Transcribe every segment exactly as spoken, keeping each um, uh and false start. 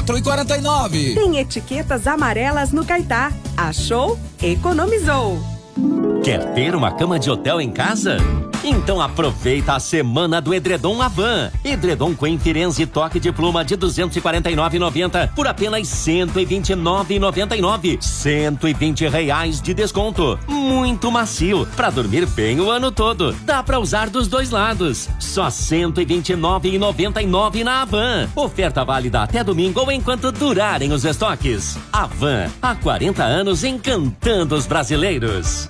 quatro e quarenta e nove. Tem etiquetas amarelas no Caetá. Achou? Economizou. Quer ter uma cama de hotel em casa? Então aproveita a semana do edredom Avan. Edredom Queen Firenze toque de pluma de duzentos e quarenta e nove reais e noventa centavos por apenas cento e vinte e nove reais e noventa e nove centavos. cento e vinte reais de desconto. Muito macio, pra dormir bem o ano todo. Dá pra usar dos dois lados. Só cento e vinte e nove reais e noventa e nove centavos na Avan. Oferta válida até domingo ou enquanto durarem os estoques. Avan, há quarenta anos encantando os brasileiros.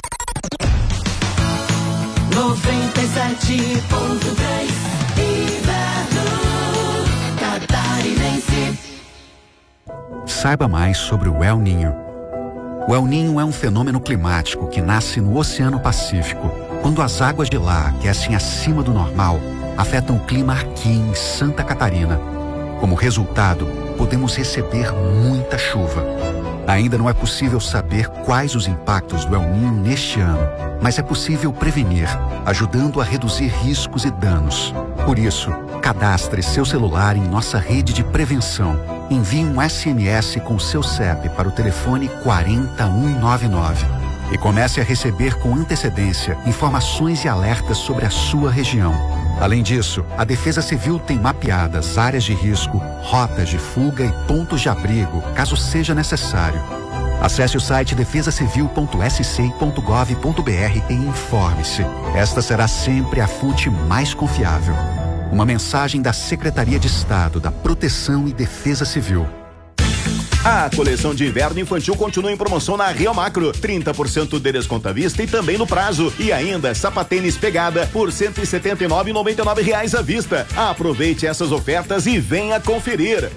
noventa e sete ponto três Inverno Catarinense. Saiba mais sobre o El Niño. O El Niño é um fenômeno climático que nasce no Oceano Pacífico, quando as águas de lá aquecem acima do normal, afetam o clima aqui em Santa Catarina. Como resultado, podemos receber muita chuva. Ainda não é possível saber quais os impactos do El Niño neste ano, mas é possível prevenir, ajudando a reduzir riscos e danos. Por isso, cadastre seu celular em nossa rede de prevenção. Envie um S M S com seu C E P para o telefone quatro zero um nove nove e comece a receber com antecedência informações e alertas sobre a sua região. Além disso, a Defesa Civil tem mapeadas áreas de risco, rotas de fuga e pontos de abrigo, caso seja necessário. Acesse o site defesa civil ponto s c ponto gov ponto b r e informe-se. Esta será sempre a fonte mais confiável. Uma mensagem da Secretaria de Estado da Proteção e Defesa Civil. A coleção de inverno infantil continua em promoção na Rio Macro, trinta por cento de desconto à vista e também no prazo. E ainda sapatênis pegada por cento e setenta e nove reais e noventa e nove reais à vista. Aproveite essas ofertas e venha conferir.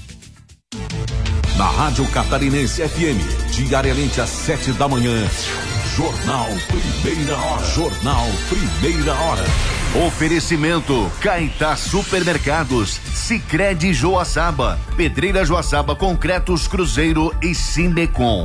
Na Rádio Catarinense F M, diariamente às sete da manhã, Jornal Primeira Hora. Jornal Primeira Hora. Oferecimento Caetá Supermercados, Sicredi Joaçaba, Pedreira Joaçaba Concretos Cruzeiro e Sindecom.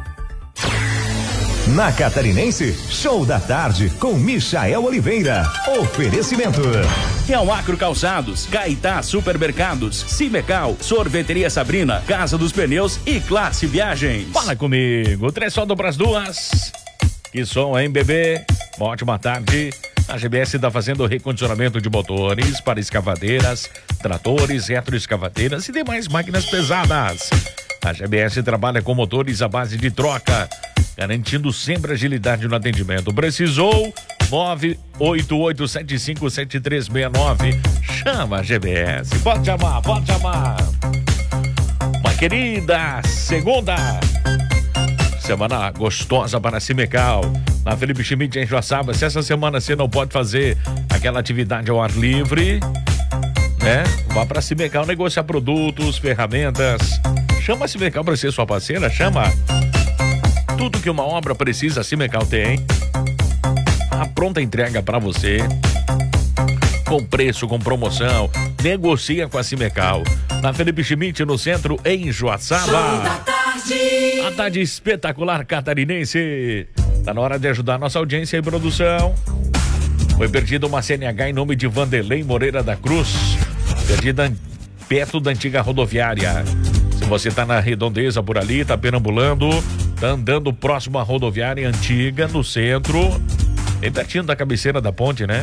Na Catarinense, show da tarde com Michael Oliveira. Oferecimento Real Macro Calçados, Caetá Supermercados, Cimecal, Sorveteria Sabrina, Casa dos Pneus e Classe Viagens. Fala comigo, três só dobras duas. Que som, hein, bebê? Uma ótima tarde. A G B S está fazendo recondicionamento de motores para escavadeiras, tratores, retroescavadeiras e demais máquinas pesadas. A G B S trabalha com motores à base de troca, garantindo sempre agilidade no atendimento. Precisou? nove oito oito sete cinco sete três seis nove. Chama a G B S. Pode chamar, pode chamar. Uma querida segunda semana gostosa para Cimecal, na Felipe Schmidt em Joaçaba. Se essa semana você não pode fazer aquela atividade ao ar livre, né? Vá para Cimecal negociar produtos, ferramentas. Chama a Cimecal para ser sua parceira, chama. Tudo que uma obra precisa, a Cimecal tem. A pronta entrega para você. Com preço, com promoção. Negocia com a Cimecal. Na Felipe Schmidt, no centro, em Joaçaba. A tarde espetacular catarinense. Tá na hora de ajudar a nossa audiência e produção. Foi perdida uma C N H em nome de Vanderlei Moreira da Cruz. Perdida perto da antiga rodoviária. Se você tá na redondeza por ali, tá perambulando, tá andando próximo à rodoviária antiga, no centro, bem pertinho da cabeceira da ponte, né?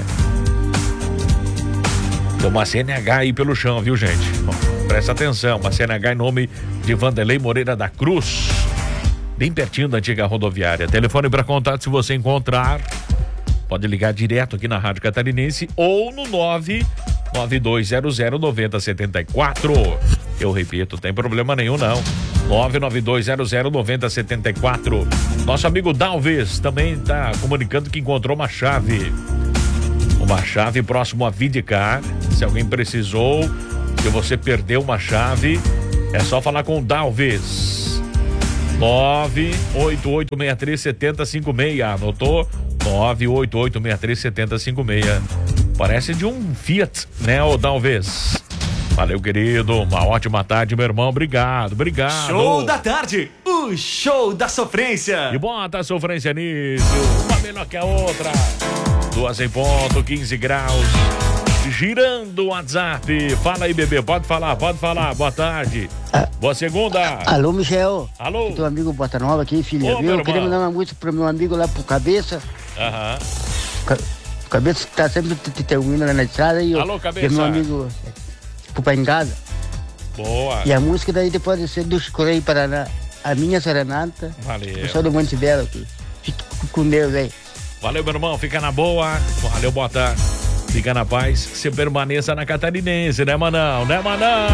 Tem uma C N H aí pelo chão, viu, gente? Bom, presta atenção, uma C N H em nome de Vanderlei Moreira da Cruz, bem pertinho da antiga rodoviária. Telefone para contato, se você encontrar, pode ligar direto aqui na Rádio Catarinense ou no nove nove dois zero zero nove zero sete quatro. Eu repito, tem problema nenhum não. nove nove dois zero zero nove zero sete quatro. Nosso amigo Dalves também está comunicando que encontrou uma chave. Uma chave próximo a Vidicar. Se alguém precisou, se você perdeu uma chave, é só falar com o Dalves. nove oito oito seis três sete zero cinco seis. Anotou? nove oito oito seis três sete zero cinco seis. Parece de um Fiat, né, ô Dalves? Valeu, querido. Uma ótima tarde, meu irmão. Obrigado, obrigado. Show da tarde, o show da sofrência. E bota a sofrência nisso. Uma melhor que a outra. Duas em ponto, quinze graus. girando o WhatsApp. Fala aí, bebê. Pode falar, pode falar. Boa tarde. Ah, Boa segunda. Alô, Michel. Alô. Teu amigo Bota Nova aqui, filha. Ô, Viu? meu Eu queria irmão. mandar uma música pro meu amigo lá pro Cabeça. Aham. Ca- Cabeça que tá sempre te- te terminando lá na estrada. E eu, Alô, Cabeça. que é meu amigo pro pai em casa. Boa. E a música daí depois ser do Chicoreio Paraná. A minha serenata. Valeu. Pessoal do Monte Belo aqui. Fique com Deus aí. Valeu, meu irmão. Fica na boa. Valeu, boa tarde. Fica na paz. Você permaneça na Catarinense, né, Manão? Né, Manão?